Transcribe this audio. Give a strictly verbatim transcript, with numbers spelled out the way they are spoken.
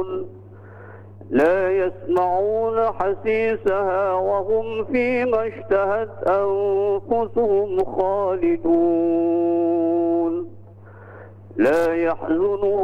لا يسمعون حسيسها وهم فيما اشتهت أنفسهم خالدون لا يحزنهم